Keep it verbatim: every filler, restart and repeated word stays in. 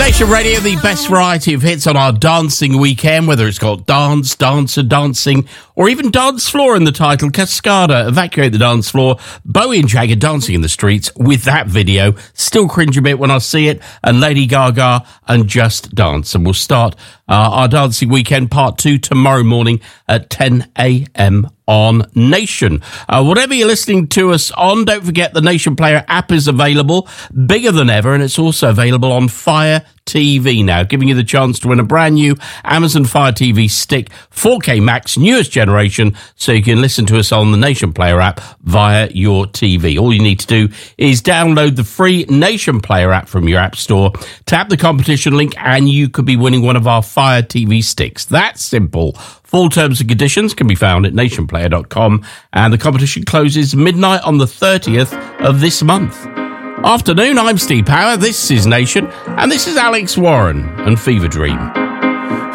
Nation Radio, the best variety of hits on our dancing weekend, whether it's got dance, dancer, dancing, or even dance floor in the title. Cascada, Evacuate the Dance Floor, Bowie and Jagger dancing in the streets with that video. Still cringe a bit when I see it. And Lady Gaga and Just Dance. And we'll start uh, our dancing weekend part two tomorrow morning at ten a.m. on Nation. Uh, whatever you're listening to us on, don't forget the Nation Player app is available, bigger than ever, and it's also available on Fire T V now, giving you the chance to win a brand new Amazon Fire T V Stick four K Max, newest generation, so you can listen to us on the Nation Player app via your T V. All you need to do is download the free Nation Player app from your app store, tap the competition link, and you could be winning one of our Fire T V sticks. That's simple. Full terms and conditions can be found at nation player dot com, and the competition closes midnight on the thirtieth of this month. Afternoon, I'm Steve Power, this is Nation, and this is Alex Warren and Fever Dream.